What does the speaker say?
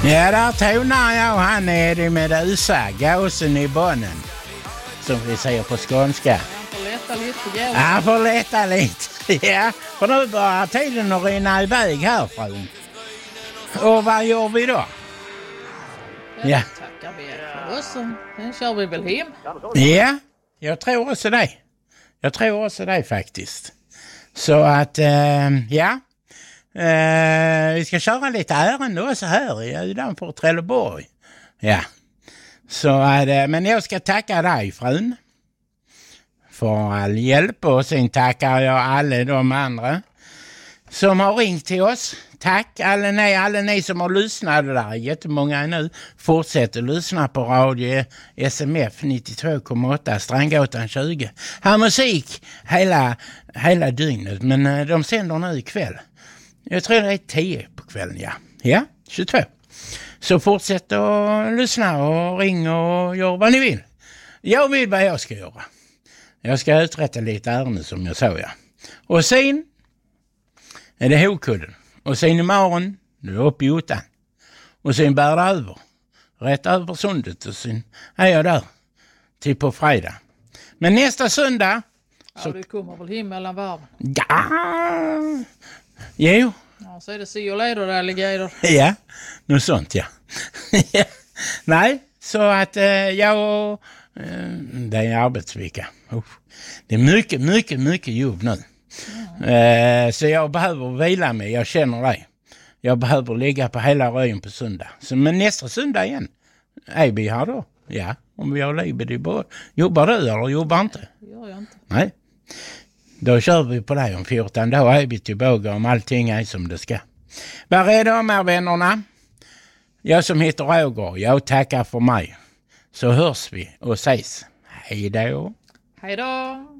Ja, där tonar jag och han är det med USA, gåsen i bonnen. Som vi säger på skånska. Han får leta lite. Ja, för nu börjar tiden att rinna iväg här, frun. Och vad gör vi då? Ja. Tackar vi för oss. Sen kör vi väl hem. Ja, jag tror också det. Jag tror också det faktiskt. Så att, ja. Vi ska köra lite ärende också här utanför Trelleborg. Ja. Så men jag ska tacka dig, frun. För all hjälp, och sen tackar jag alla de andra som har ringt till oss. Tack alla ni som har lyssnat där. Jättemånga nu. Fortsätter lyssna på radio SMF 92,8 Strandgatan 20. Här musik hela dygnet, men de sänder nu ikväll. Jag tror det är 10 på kvällen, ja. Ja, 22. Så fortsätt att lyssna och ring och gör vad ni vill. Jag vill vad jag ska göra. Jag ska uträtta lite ärenden som jag sa, ja. Och sen är det Hokudden. Och sen imorgon, nu är uppe i Ottan. Och sen bär det över. Rätt över sundet. Och sen är jag där. Till på fredag. Men nästa söndag... Ja, det kommer väl hem mellan varven. Ja. Jo. Ja, så är det see you later, alligator. Ja, något sånt, ja. Nej, så att jag... det är arbetsvecka. Det är mycket jobb nu. Så jag behöver vila mig, jag känner det. Jag behöver ligga på hela röjen på söndag. Så, men nästa söndag igen. Är vi här då? Ja, om vi har livet i båda. Jobbar du eller jobbar inte? Det gör jag inte. Nej. Då kör vi på det om 14 dagar. Är vi tillbaka om allting är som det ska. Var är de här vännerna? Jag som heter Roger, jag tackar för mig. Så hörs vi och ses. Hej då. Hej då.